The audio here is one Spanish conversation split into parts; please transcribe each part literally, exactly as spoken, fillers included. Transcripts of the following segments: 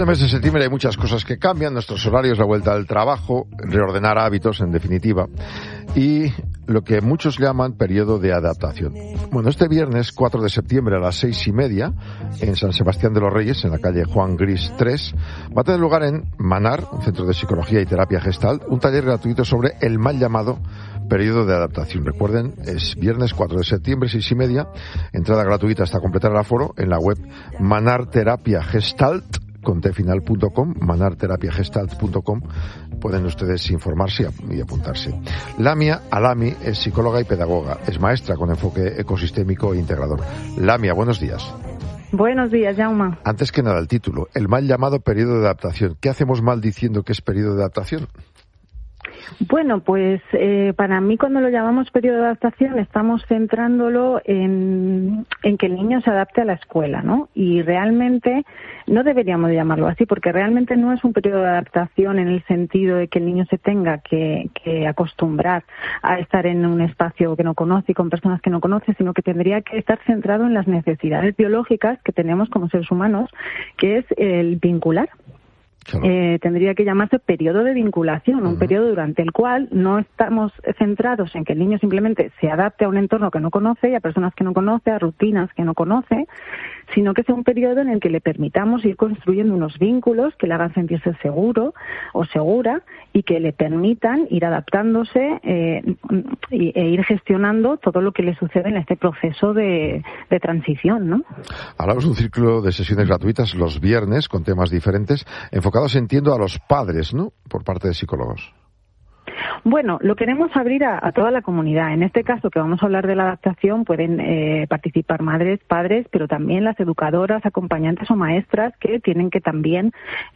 el mes de septiembre hay muchas cosas que cambian, nuestros horarios, la vuelta al trabajo, reordenar hábitos, en definitiva, y lo que muchos llaman periodo de adaptación. Bueno, este viernes cuatro de septiembre a las seis y media, en San Sebastián de los Reyes, en la calle Juan Gris tres, va a tener lugar en Manar, un centro de psicología y terapia Gestalt, un taller gratuito sobre el mal llamado periodo de adaptación. Recuerden, es viernes cuatro de septiembre, seis y media, entrada gratuita hasta completar el aforo en la web Manar Terapia Gestalt, con tfinal punto com, manar terapia gestalt punto com. Pueden ustedes informarse y apuntarse. Lamia Alami es psicóloga y pedagoga, es maestra con enfoque ecosistémico e integrador. Lamia, buenos días. Buenos días, Jaume. Antes que nada, el título, el mal llamado periodo de adaptación. ¿Qué hacemos mal diciendo que es periodo de adaptación? Bueno, pues eh, para mí cuando lo llamamos periodo de adaptación estamos centrándolo en, en que el niño se adapte a la escuela, ¿no? Y realmente no deberíamos de llamarlo así, porque realmente no es un periodo de adaptación en el sentido de que el niño se tenga que, que acostumbrar a estar en un espacio que no conoce y con personas que no conoce, sino que tendría que estar centrado en las necesidades biológicas que tenemos como seres humanos, que es el vincular. Claro. Eh, tendría que llamarse periodo de vinculación, un uh-huh. periodo durante el cual no estamos centrados en que el niño simplemente se adapte a un entorno que no conoce y a personas que no conoce, a rutinas que no conoce, sino que sea un periodo en el que le permitamos ir construyendo unos vínculos que le hagan sentirse seguro o segura y que le permitan ir adaptándose eh, e ir gestionando todo lo que le sucede en este proceso de, de transición, ¿no? Hablamos de un círculo de sesiones gratuitas los viernes con temas diferentes, enfocados, entiendo, a los padres, ¿no?, por parte de psicólogos. Bueno, lo queremos abrir a, a toda la comunidad. En este caso, que vamos a hablar de la adaptación, pueden eh, participar madres, padres, pero también las educadoras, acompañantes o maestras que tienen que también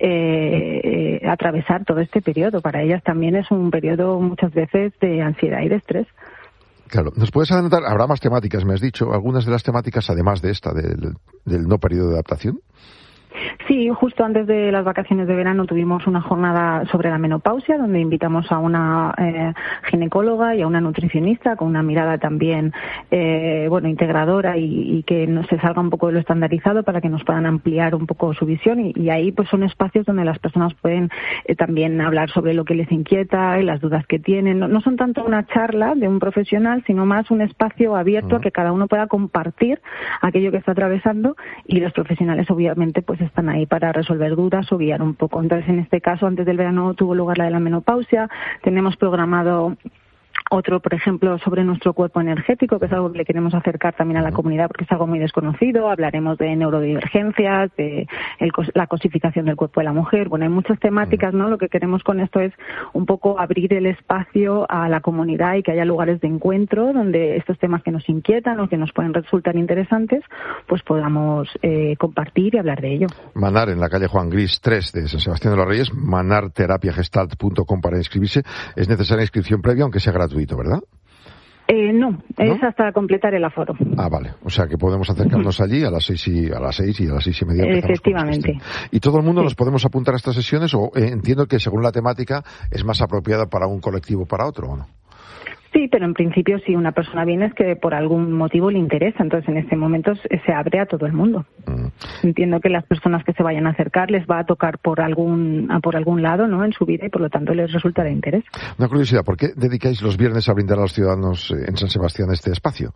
eh, eh, atravesar todo este periodo. Para ellas también es un periodo muchas veces de ansiedad y de estrés. Claro. ¿Nos puedes adelantar? Habrá más temáticas, me has dicho. ¿Algunas de las temáticas, además de esta, del, del no periodo de adaptación? Sí, justo antes de las vacaciones de verano tuvimos una jornada sobre la menopausia, donde invitamos a una eh, ginecóloga y a una nutricionista con una mirada también eh, bueno, integradora y, y que no se salga un poco de lo estandarizado para que nos puedan ampliar un poco su visión y, y ahí pues son espacios donde las personas pueden eh, también hablar sobre lo que les inquieta y las dudas que tienen. No, no son tanto una charla de un profesional, sino más un espacio abierto uh-huh. a que cada uno pueda compartir aquello que está atravesando y los profesionales obviamente pues están ahí para resolver dudas o guiar un poco. Entonces, en este caso, antes del verano tuvo lugar la de la menopausia. Tenemos programado otro, por ejemplo, sobre nuestro cuerpo energético, que es algo que le queremos acercar también a la comunidad porque es algo muy desconocido. Hablaremos de neurodivergencias, de el, la cosificación del cuerpo de la mujer. Bueno, hay muchas temáticas, ¿no? Lo que queremos con esto es un poco abrir el espacio a la comunidad y que haya lugares de encuentro donde estos temas que nos inquietan o que nos pueden resultar interesantes, pues podamos eh, compartir y hablar de ello. Manar, en la calle Juan Gris tres de San Sebastián de los Reyes, manar terapia gestalt punto com para inscribirse. Es necesaria inscripción previa, aunque sea gratuito, ¿verdad? Eh, no, es ¿No? hasta completar el aforo. Ah, vale. O sea que podemos acercarnos allí a las seis y a las seis y a las seis y media. Efectivamente. ¿Y todo el mundo sí. nos podemos apuntar a estas sesiones o eh, entiendo que según la temática es más apropiada para un colectivo o para otro, o no? Sí, pero en principio si una persona viene es que por algún motivo le interesa, entonces en este momento se abre a todo el mundo. Mm. Entiendo que las personas que se vayan a acercar les va a tocar por algún por algún lado, ¿no?, en su vida y por lo tanto les resulta de interés. Una curiosidad, ¿por qué dedicáis los viernes a brindar a los ciudadanos en San Sebastián este espacio?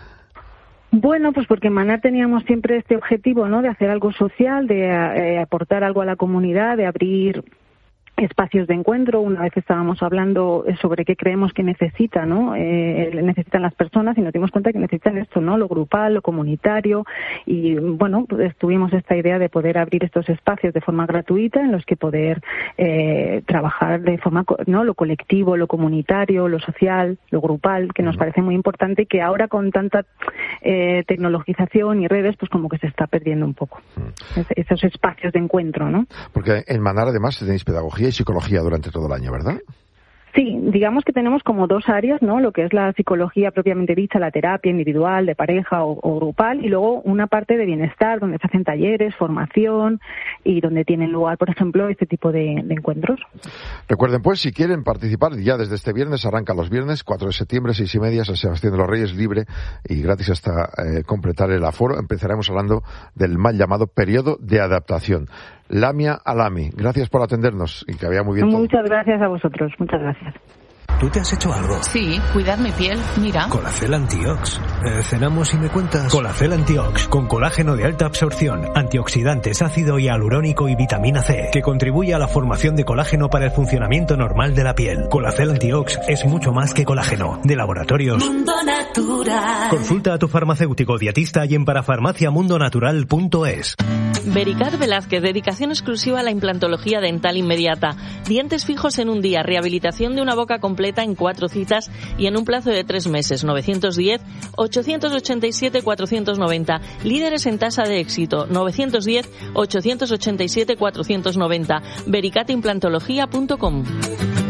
Bueno, pues porque en Manar teníamos siempre este objetivo, ¿no?, de hacer algo social, de eh, aportar algo a la comunidad, de abrir espacios de encuentro. Una vez estábamos hablando sobre qué creemos que necesita, ¿no? Eh, necesitan las personas y nos dimos cuenta que necesitan esto, ¿no? Lo grupal, lo comunitario y, bueno, pues tuvimos esta idea de poder abrir estos espacios de forma gratuita en los que poder eh, trabajar de forma, ¿no?, lo colectivo, lo comunitario, lo social, lo grupal, que nos parece muy importante y que ahora con tanta eh, tecnologización y redes, pues como que se está perdiendo un poco. Es, esos espacios de encuentro, ¿no? Porque en Manar además tenéis pedagogía y psicología durante todo el año, ¿verdad? Sí, digamos que tenemos como dos áreas, ¿no? Lo que es la psicología propiamente dicha, la terapia individual, de pareja o, o grupal, y luego una parte de bienestar, donde se hacen talleres, formación y donde tienen lugar, por ejemplo, este tipo de, de encuentros. Recuerden, pues, si quieren participar, ya desde este viernes, arranca los viernes, cuatro de septiembre, seis y media, San Sebastián de los Reyes, libre y gratis hasta eh, completar el aforo. Empezaremos hablando del mal llamado periodo de adaptación. Lamia Alami. Gracias por atendernos y que vaya muy bien todo. Muchas gracias a vosotros, muchas gracias. ¿Tú te has hecho algo? Sí, cuidar mi piel, mira. Colacel Antiox. Eh, cenamos y me cuentas. Colacel Antiox, con colágeno de alta absorción, antioxidantes, ácido hialurónico y vitamina C, que contribuye a la formación de colágeno para el funcionamiento normal de la piel. Colacel Antiox es mucho más que colágeno. De Laboratorios Mundo Natural. Consulta a tu farmacéutico dietista y en parafarmaciamundonatural punto es. Vericat Velázquez, dedicación exclusiva a la implantología dental inmediata. Dientes fijos en un día, rehabilitación de una boca completa en cuatro citas y en un plazo de tres meses. novecientos diez, ochocientos ochenta y siete, cuatrocientos noventa. Líderes en tasa de éxito. novecientos diez, ochocientos ochenta y siete, cuatrocientos noventa. vericat implantología punto com.